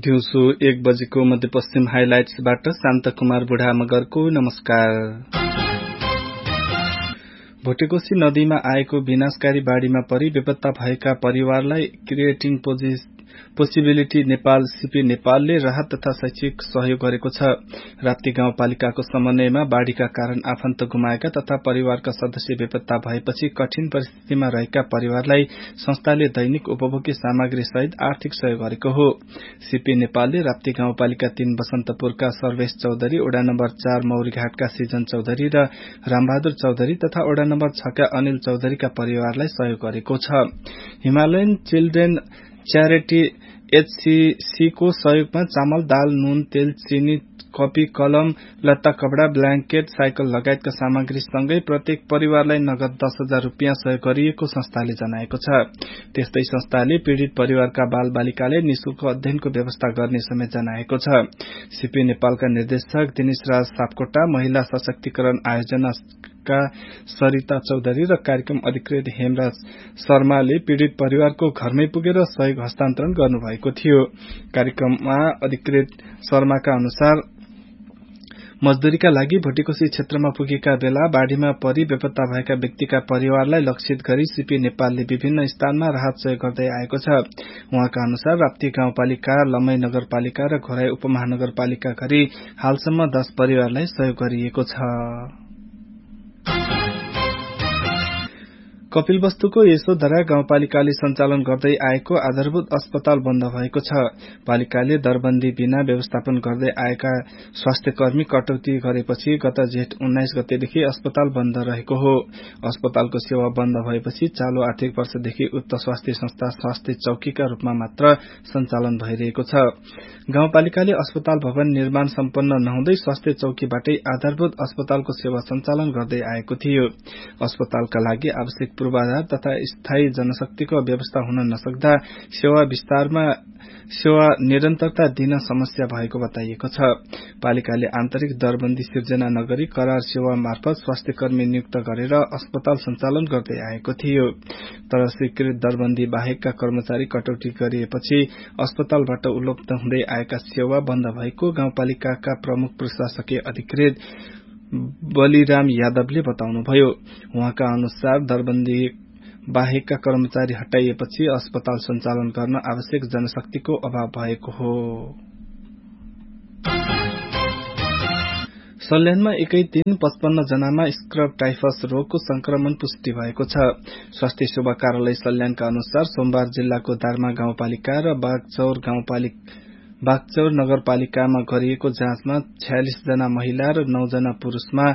दिउँसो 1 बजेको मध्यपश्चिम हाइलाइट्सबाट शान्त कुमार बुढा मगरको नमस्कार। भोटेकोशी नदीमा आएको विनाशकारी बाढ़ीमा परि बेपत्ता भएका परिवारलाई क्रिएटिङ पोसिबिलिटी नेपाल सीपी नेपालले राहत तथा शैक्षिक सहयोग गरेको छ। राप्ती गाउँपालिकाको समन्वयमा बाढ़ीका कारण आफन्त गुमाएका तथा परिवारका सदस्य बेपत्ता भएपछि कठिन परिस्थितिमा रहेका परिवारलाई संस्थाले दैनिक उपभोग्य सामग्री सहित आर्थिक सहयोग गरेको हो। सीपी नेपालले राप्ती गाउँपालिका 3 बसन्तपुरका सर्वेश चौधरी, वडा नम्बर 4 मौरीघाटका सिजन चौधरी र रामबहादुर चौधरी तथा वडा नम्बर 6 का अनिल चौधरीका परिवारलाई सहयोग गरेको छ। हिमालयन चिल्ड्रेन च्यारिटी HCC को सहयोगमा चामल, दाल, नुन, तेल, चिनी, कपी, कलम, लत्ता, कपड़ा, ब्ल्याङ्केट, साइकल लगायतका सामग्री सँगै प्रत्येक परिवारलाई नगद 10,000 रुपियाँ सहयोग गरिएको संस्थाले जनाएको छ। त्यस्तै संस्थाले पीड़ित परिवारका बाल बालिकाले निशुल्क अध्ययनको व्यवस्था गर्ने समेत जनाएको छ। सीपी नेपालका निर्देशक दिनेश राज सापकोटा, महिला सशक्तिकरण आयोजनाका सरिता चौधरी र कार्यक्रम अधिकृत हेमराज शर्माले पीड़ित परिवारको घरमै पुगेर सहयोग हस्तान्तरण गर्नुभएको थियो। कार्यक्रममा अधिकृत शर्माका अनुसार मजदूरीका लागि भोटेकोशी क्षेत्रमा पुगेका बेला बाढ़ीमा परि बेपत्ता भएका व्यक्तिका परिवारलाई लक्षित गरी सीपी नेपालले विभिन्न स्थानमा राहत सहयोग गर्दै आएको छ। उहाँका अनुसार राप्ती गाउँपालिका, लम्मै नगरपालिका र घोराई उपमहानगरपालिका गरी हालसम्म 10 परिवारलाई सहयोग गरिएको छ। कपिलवस्तुको यशोधरा गाउँपालिकाले सञ्चालन गर्दै आएको आधारभूत अस्पताल बन्द भएको छ। पालिकाले दरबन्दी बिना व्यवस्थापन गर्दै आएका स्वास्थ्यकर्मी कटौती गरेपछि गत जेठ 19 गतेदेखि अस्पताल बन्द रहेको हो। अस्पतालको सेवा बन्द भएपछि चालू आर्थिक वर्षदेखि उक्त स्वास्थ्य संस्था स्वास्थ्य चौकीका रूपमा मात्र सञ्चालन भइरहेको छ। गाउँपालिकाले अस्पताल भवन निर्माण सम्पन्न नहुँदै स्वास्थ्य चौकीबाटै आधारभूत अस्पतालको सेवा सञ्चालन गर्दै आएको थियो। अस्पतालका लागि आवश्यक पूर्वाधार तथा स्थायी जनशक्तिको व्यवस्था हुन नसक्दा सेवा निरन्तरता दिन समस्या भएको बताइएको छ। पालिकाले आन्तरिक दरबन्दी सिर्जना नगरी करार सेवा मार्फत स्वास्थ्यकर्मी नियुक्त गरेर अस्पताल सञ्चालन गर्दै आएको थियो। तर स्वीकृत दरबन्दी बाहेकका कर्मचारी कटौती गरिएपछि अस्पतालबाट उपलब्ध हुँदै आएका सेवा बन्द भएको गाउँपालिकाका प्रमुख प्रशासकीय अधिकृत बलिराम यादवले बताउनुभयो। उहाँका अनुसार दरबन्दी बाहेकका कर्मचारी हटाइएपछि अस्पताल सञ्चालन गर्न आवश्यक जनशक्तिको अभाव भएको हो। सल्यानमा एकै दिन 55 जनामा स्क्रब टाइफस रोगको संक्रमण पुष्टि भएको छ। स्वास्थ्य सेवा कार्यालय सल्यानका अनुसार सोमबार जिल्लाको दार्मा गाउँपालिका र बागचौर नगरपालिकामा गरिएको जाँचमा 46 जना महिला र 9 जना पुरूषमा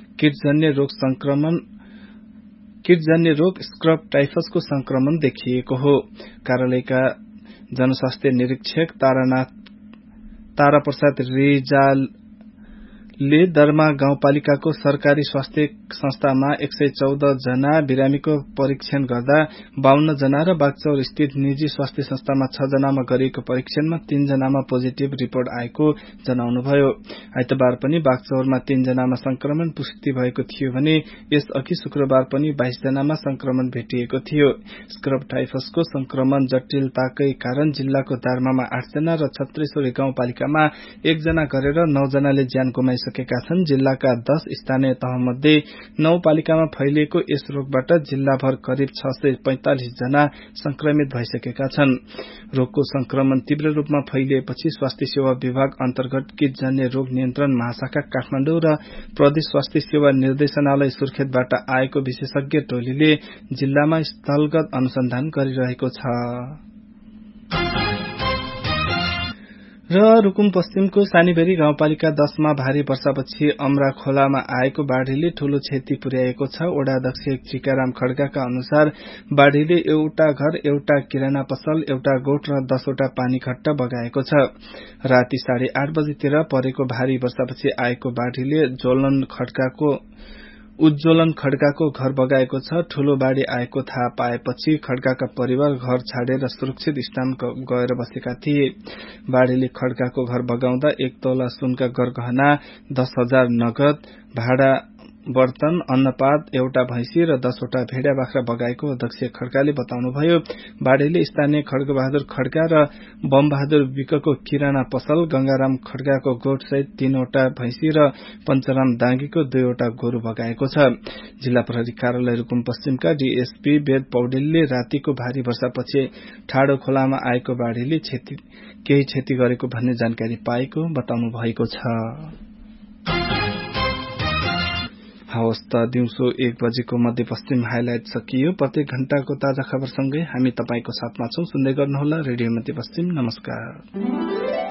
कीटजन्य रोग स्क्रब टाइफसको संक्रमण देखिएको हो। कार्यालयका जनस्वास्थ्य निरीक्षक तारा प्रसाद रिजालले दर्मा गाउँपालिकाको सरकारी स्वास्थ्य संस्थामा 114 जना बिरामीको परीक्षण गर्दा 52 जना र बागचौर स्थित निजी स्वास्थ्य संस्थामा 6 जनामा गरिएको परीक्षणमा 3 जनामा पोजिटिभ रिपोर्ट आएको जनाउनुभयो। आइतबार पनि बागचौरमा 3 जनामा संक्रमण पुष्टि भएको थियो भने यसअघि शुक्रबार पनि 22 जनामा संक्रमण भेटिएको थियो। स्क्रब टाइफसको संक्रमण जटिलताकै कारण जिल्लाको दार्मामा 8 जना र छत्रेश्वरी गाउँपालिकामा 1 जना गरेर 9 जनाले ज्यान गुमाइसकेका छन्। जिल्लाका 10 स्थानीय तहमध्ये 9 पालिकामा फैलिएको यस रोगबाट जिल्लाभर करिब 645 जना संक्रमित भइसकेका छन्। रोगको संक्रमण तीव्र रूपमा फैलिएपछि स्वास्थ्य सेवा विभाग अन्तर्गत कीटजन्य रोग नियन्त्रण महाशाखा काठमाडौँ र प्रदेश स्वास्थ्य सेवा निर्देशनालय सुर्खेतबाट आएको विशेषज्ञ टोलीले जिल्लामा स्थलगत अनुसन्धान गरिरहेको छ। र रुकुम पश्चिमको सानीबेरी गाउँपालिका 10 मा भारी वर्षापछि अमरा खोलामा आएको बाढ़ीले ठूलो क्षति पुर्याएको छ। वडा अध्यक्ष टिकाराम खड्गाका अनुसार बाढ़ीले एउटा घर, एउटा किराना पसल, एउटा गोठ र 10 वटा पानी घट्ट बगाएको छ। राति 8:30 बजेतिर परेको भारी वर्षापछि आएको बाढ़ीले उज्जवलन खड्गाको घर बगाएको छ। ठूलो बाढ़ी आएको थाहा पाएपछि खड्गाका परिवार घर छाडेर सुरक्षित स्थान गएर बसेका थिए। बाढ़ीले खड्गाको घर बगाउँदा 1 तोला सुनका गरगहना, 10,000 नगद, भाडा बर्तन, अन्नपात, एउटा भैंसी र 10 वटा भेड़ा बाख्रा बगाएको अध्यक्ष खड्काले बताउनुभयो। बाढ़ीले स्थानीय खड्गबहादुर खड्का र बमबहादुर विकको किराना पसल, गंगाराम खड्काको गोठ सहित 3 वटा भैंसी र पञ्चराम दाङ्गीको 2 वटा गोरु बगाएको छ। जिल्ला प्रहरी कार्यालय रुकुम पश्चिमका डीएसपी वेद पौडेलले रातिको भारी वर्षापछि ठाडो खोलामा आएको बाढ़ीले केही क्षति गरेको भन्ने जानकारी पाएको बताउनु भएको छ। हवस् त दिउँसो 1 बजेको मध्यपश्चिम हाइलाइट सकियो। प्रत्येक घण्टाको ताजा खबरसँगै हामी तपाईको साथमा छौं। सुन्दै गर्नुहोला रेडियो मध्यपश्चिम। नमस्कार।